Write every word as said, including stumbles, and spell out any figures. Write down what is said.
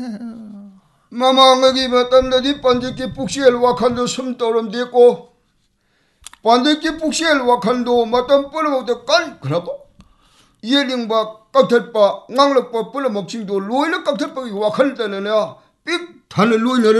마망하기 마땀나디 반드기 북시엘 와칸도 숨떠름 됐고 반드기 북시엘 와칸도 마땀 뻘어먹도 깐 그러고 이해링바 깍털바 낭락바 뻘어먹칭도 로이를 깍털바 와칸을 때려내 삑 단을 로이를